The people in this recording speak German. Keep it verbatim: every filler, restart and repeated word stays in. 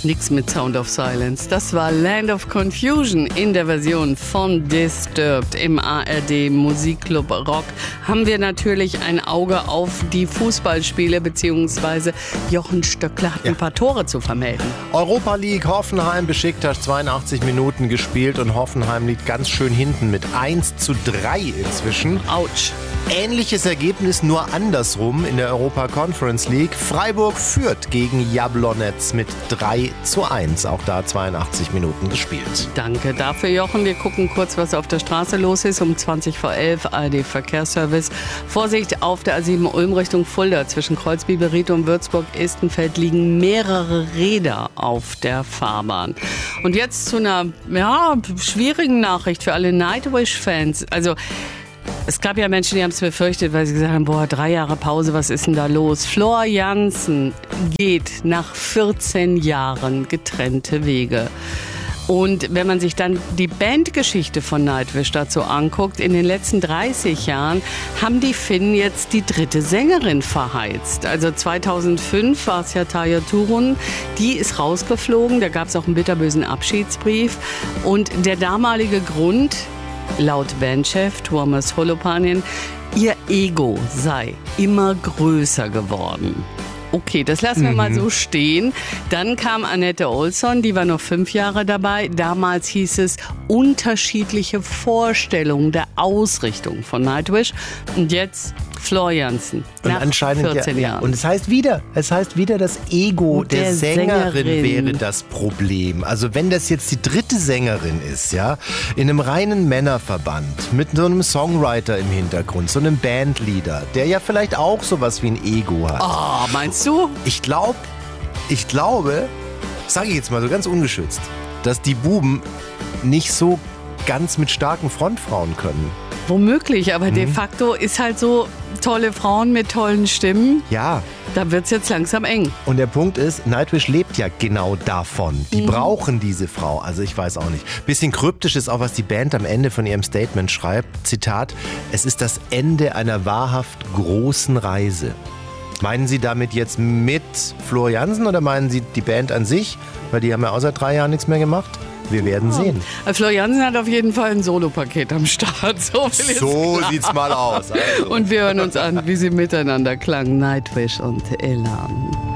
Nix mit Sound of Silence. Das war Land of Confusion in der Version von Disturbed. Im A R D Musikclub Rock haben wir natürlich ein Auge auf die Fußballspiele, beziehungsweise Jochen Stöckler hat ja ein paar Tore zu vermelden. Europa League, Hoffenheim, Besiktas, zweiundachtzig Minuten gespielt und Hoffenheim liegt ganz schön hinten mit eins zu drei inzwischen. Autsch. Ähnliches Ergebnis, nur andersrum in der Europa Conference League. Freiburg führt gegen Jablonec mit drei zu eins. Auch da zweiundachtzig Minuten gespielt. Danke dafür, Jochen. Wir gucken kurz, was auf der Straße los ist. Um zwanzig vor elf, A R D Verkehrsservice. Vorsicht auf der A sieben Ulm Richtung Fulda. Zwischen Kreuzbiberried und Würzburg-Istenfeld liegen mehrere Räder auf der Fahrbahn. Und jetzt zu einer ja, schwierigen Nachricht für alle Nightwish-Fans. Also es gab ja Menschen, die haben es befürchtet, weil sie gesagt haben, boah, drei Jahre Pause, was ist denn da los? Floor Jansen geht nach vierzehn Jahren getrennte Wege. Und wenn man sich dann die Bandgeschichte von Nightwish dazu anguckt, in den letzten dreißig Jahren haben die Finnen jetzt die dritte Sängerin verheizt. Also zweitausendfünf war es ja Tarja Turunen, die ist rausgeflogen, da gab es auch einen bitterbösen Abschiedsbrief. Und der damalige Grund, laut Bandchef Tuomas Holopainen, ihr Ego sei immer größer geworden. Okay, das lassen wir mhm. mal so stehen. Dann kam Anette Olsson, die war noch fünf Jahre dabei. Damals hieß es unterschiedliche Vorstellungen der Ausrichtung von Nightwish. Und jetzt Floor Jansen, nach vierzehn ja, Jahren. Und es heißt wieder, es heißt wieder, das Ego der, der Sängerin, Sängerin wäre das Problem. Also wenn das jetzt die dritte Sängerin ist, ja, in einem reinen Männerverband, mit so einem Songwriter im Hintergrund, so einem Bandleader, der ja vielleicht auch sowas wie ein Ego hat. Oh, meinst du? Ich glaube, ich glaube, sage ich jetzt mal so ganz ungeschützt, dass die Buben nicht so ganz mit starken Frontfrauen können. Womöglich, aber mhm. de facto ist halt so, tolle Frauen mit tollen Stimmen. Ja. Da wird es jetzt langsam eng. Und der Punkt ist, Nightwish lebt ja genau davon. Die mhm. brauchen diese Frau. Also ich weiß auch nicht. Bisschen kryptisch ist auch, was die Band am Ende von ihrem Statement schreibt. Zitat, es ist das Ende einer wahrhaft großen Reise. Meinen Sie damit jetzt mit Floor Jansen oder meinen Sie die Band an sich? Weil die haben ja außer drei Jahren nichts mehr gemacht. Wir werden ja sehen. Floor Jansen hat auf jeden Fall ein Solopaket am Start. So, so sieht's mal aus. Also. Und wir hören uns an, wie sie miteinander klangen. Nightwish und Elan.